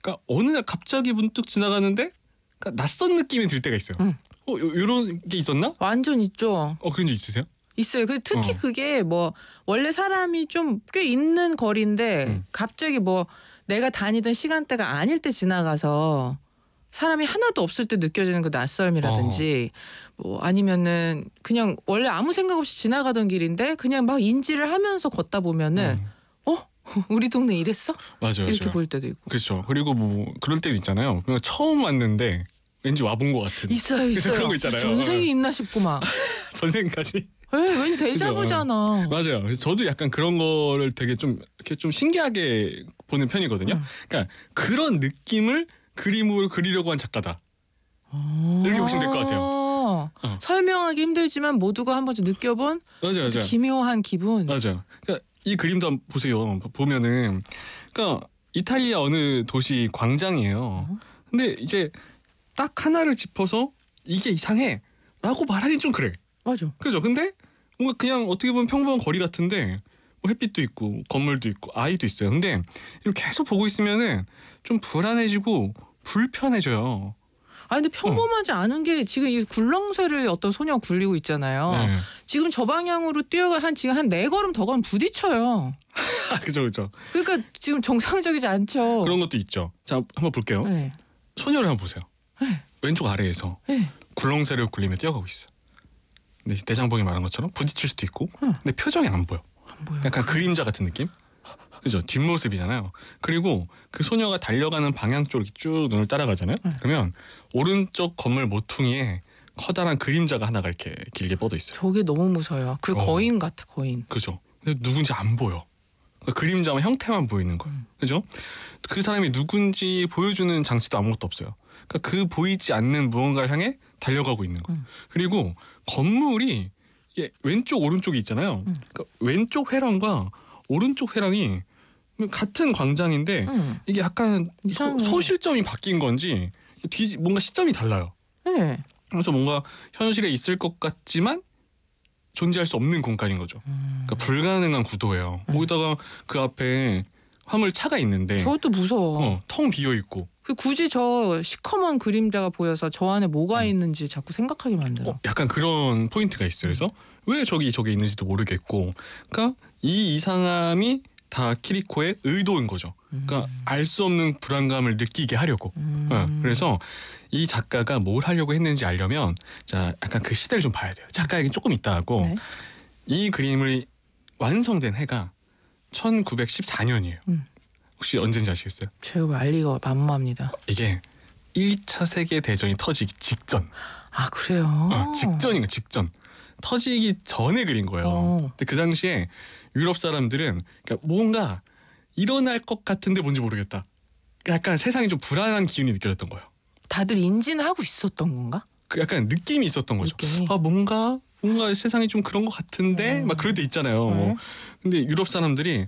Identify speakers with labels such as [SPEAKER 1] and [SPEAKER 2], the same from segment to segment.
[SPEAKER 1] 그러니까 어느 날 갑자기 문득 지나가는데 그러니까 낯선 느낌이 들 때가 있어요. 요런 게 있었나?
[SPEAKER 2] 완전 있죠.
[SPEAKER 1] 그런 적 있으세요?
[SPEAKER 2] 있어요. 특히 그게 뭐 원래 사람이 좀 꽤 있는 거리인데 갑자기 뭐 내가 다니던 시간대가 아닐 때 지나가서 사람이 하나도 없을 때 느껴지는 그 낯설미라든지 뭐 아니면은 그냥 원래 아무 생각 없이 지나가던 길인데 그냥 막 인지를 하면서 걷다 보면은 우리 동네 이랬어?
[SPEAKER 1] 맞아요.
[SPEAKER 2] 이렇게 볼 때도 있고.
[SPEAKER 1] 그렇죠. 그리고 뭐 그럴 때도 있잖아요. 그냥 처음 왔는데 왠지 와본 것 같은.
[SPEAKER 2] 있어요.
[SPEAKER 1] 그런 거 있잖아요.
[SPEAKER 2] 전생이 있나 싶고 막.
[SPEAKER 1] 전생까지.
[SPEAKER 2] 왠지 데자부잖아.
[SPEAKER 1] 맞아요. 그래서 저도 약간 그런 거를 되게 좀 이렇게 좀 신기하게 보는 편이거든요. 그러니까 그런 느낌을 그림으로 그리려고 한 작가다. 이렇게 보시면 될 것 같아요.
[SPEAKER 2] 설명하기 힘들지만 모두가 한 번쯤 느껴본
[SPEAKER 1] 맞아요.
[SPEAKER 2] 기묘한 기분.
[SPEAKER 1] 맞아요. 그러니까 이 그림도 한번 보세요. 보면은 그러니까 이탈리아 어느 도시 광장이에요. 근데 이제 딱 하나를 짚어서 이게 이상해라고 말하긴 좀 그래.
[SPEAKER 2] 맞아.
[SPEAKER 1] 그죠? 근데 뭔가 그냥 어떻게 보면 평범한 거리 같은데 뭐 햇빛도 있고 건물도 있고 아이도 있어요. 근데 이렇게 계속 보고 있으면은 좀 불안해지고 불편해져요.
[SPEAKER 2] 근데 평범하지 않은 게 지금 이 굴렁쇠를 어떤 소녀가 굴리고 있잖아요.
[SPEAKER 1] 네.
[SPEAKER 2] 지금 저 방향으로 뛰어가 지금 한 4걸음 더 가면 부딪혀요.
[SPEAKER 1] 그죠.
[SPEAKER 2] 그러니까 지금 정상적이지 않죠.
[SPEAKER 1] 그런 것도 있죠. 자, 한번 볼게요.
[SPEAKER 2] 네.
[SPEAKER 1] 소녀를 한번 보세요.
[SPEAKER 2] 네.
[SPEAKER 1] 왼쪽 아래에서 굴렁쇠를 굴리며 뛰어가고 있어. 근데 대장봉이 말한 것처럼 부딪힐 수도 있고 근데 표정이 안 보여. 약간 그림자 같은 느낌? 그죠? 뒷모습이잖아요. 그리고 그 소녀가 달려가는 방향 쪽으로 쭉 눈을 따라가잖아요. 그러면 오른쪽 건물 모퉁이에 커다란 그림자가 하나가 이렇게 길게 뻗어 있어요.
[SPEAKER 2] 저게 너무 무서워요. 그 거인 같아, 거인.
[SPEAKER 1] 그죠? 근데 누군지 안 보여. 그러니까 그림자만 형태만 보이는 거예요. 그죠? 그 사람이 누군지 보여주는 장치도 아무것도 없어요. 그러니까 그 보이지 않는 무언가를 향해 달려가고 있는 거예요. 그리고 건물이 이게 왼쪽 오른쪽이 있잖아요. 그러니까 왼쪽 회랑과 오른쪽 회랑이 같은 광장인데 이게 약간 소실점이 바뀐 건지 뭔가 시점이 달라요.
[SPEAKER 2] 네.
[SPEAKER 1] 그래서 뭔가 현실에 있을 것 같지만 존재할 수 없는 공간인 거죠. 그러니까 불가능한 구도예요. 거기다가 그 앞에 화물차가 있는데
[SPEAKER 2] 저것도 무서워.
[SPEAKER 1] 텅 비어 있고.
[SPEAKER 2] 굳이 저 시커먼 그림자가 보여서 저 안에 뭐가 있는지 자꾸 생각하게 만들어.
[SPEAKER 1] 약간 그런 포인트가 있어요. 그래서 왜 저게 있는지도 모르겠고, 그러니까 이 이상함이 다 키리코의 의도인 거죠. 그러니까 알 수 없는 불안감을 느끼게 하려고. 그래서 이 작가가 뭘 하려고 했는지 알려면 자 약간 그 시대를 좀 봐야 돼요. 작가 얘기는 조금 이따 하고 이 그림을 완성된 해가 1914년이에요. 혹시 언제인지 아시겠어요?
[SPEAKER 2] 제가 알 리가 만무합니다.
[SPEAKER 1] 이게 1차 세계 대전이 터지기 직전.
[SPEAKER 2] 그래요?
[SPEAKER 1] 직전인가 직전. 터지기 전에 그린 거예요. 근데 그 당시에 유럽 사람들은 그러니까 뭔가 일어날 것 같은데 뭔지 모르겠다. 약간 세상이 좀 불안한 기운이 느껴졌던 거예요.
[SPEAKER 2] 다들 인지는 하고 있었던 건가?
[SPEAKER 1] 그 약간 느낌이 있었던 거죠.
[SPEAKER 2] 느낌이?
[SPEAKER 1] 뭔가 세상이 좀 그런 것 같은데 막 그럴 때 있잖아요. 근데 유럽 사람들이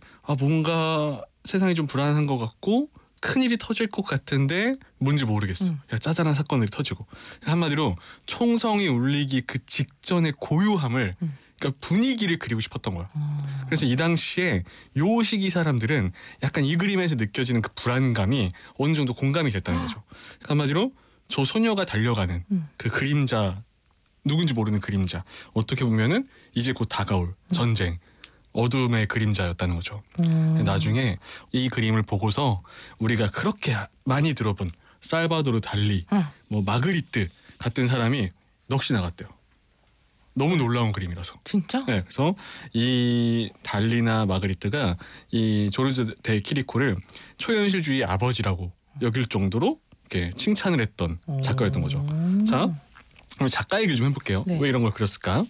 [SPEAKER 1] 뭔가 세상이 좀 불안한 것 같고 큰일이 터질 것 같은데 뭔지 모르겠어. 짜잘한 사건들이 터지고 한마디로 총성이 울리기 그 직전의 고요함을 그러니까 분위기를 그리고 싶었던 거야. 그래서 이 당시에 요 시기 사람들은 약간 이 그림에서 느껴지는 그 불안감이 어느 정도 공감이 됐다는 거죠. 한마디로 저 소녀가 달려가는 그 그림자, 누군지 모르는 그림자, 어떻게 보면은 이제 곧 다가올 전쟁, 어둠의 그림자였다는 거죠. 나중에 이 그림을 보고서 우리가 그렇게 많이 들어본 살바도르 달리, 뭐 마그리트 같은 사람이 넋이 나갔대요. 너무 놀라운 그림이라서.
[SPEAKER 2] 진짜?
[SPEAKER 1] 네, 그래서 이 달리나 마그리트가 이 조르주 데 키리코를 초현실주의의 아버지라고 여길 정도로 이렇게 칭찬을 했던 작가였던 거죠. 자, 그럼 작가 얘기를 좀 해볼게요.
[SPEAKER 2] 네.
[SPEAKER 1] 왜 이런 걸 그렸을까?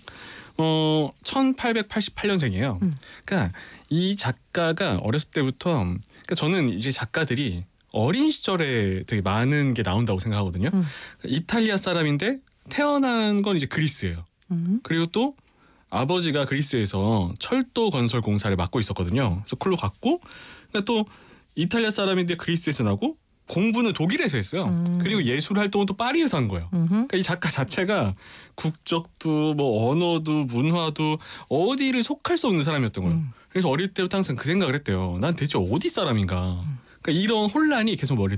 [SPEAKER 1] 1888년생이에요. 그러니까 이 작가가 어렸을 때부터, 그러니까 저는 이제 작가들이 어린 시절에 되게 많은 게 나온다고 생각하거든요. 이탈리아 사람인데 태어난 건 이제 그리스예요. 그리고 또 아버지가 그리스에서 철도 건설 공사를 맡고 있었거든요. 그래서 그걸로 갔고, 그러니까 또 이탈리아 사람인데 그리스에서 나고 공부는 독일에서 했어요. 그리고 예술 활동은 또 파리에서 한 거예요. 그러니까 이 작가 자체가 국적도 뭐 언어도 문화도 어디를 속할 수 없는 사람이었던 거예요. 그래서 어릴 때부터 항상 그 생각을 했대요. 난 대체 어디 사람인가. 그러니까 이런 혼란이 계속 머리